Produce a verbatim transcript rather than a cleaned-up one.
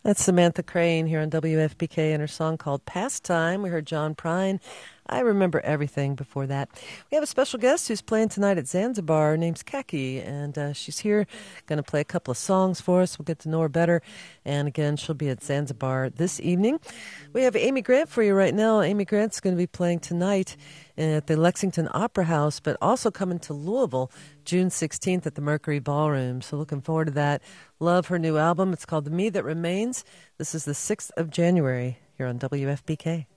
That's Samantha Crane here on W F B K and her song called Pastime. We heard John Prine. I remember everything before that. We have a special guest who's playing tonight at Zanzibar. Her name's Kaki, and uh, she's here going to play a couple of songs for us. We'll get to know her better. And again, she'll be at Zanzibar this evening. We have Amy Grant for you right now. Amy Grant's going to be playing tonight at the Lexington Opera House, but also coming to Louisville June sixteenth at the Mercury Ballroom. So looking forward to that. Love her new album. It's called The Me That Remains. This is the sixth of January here on W F B K.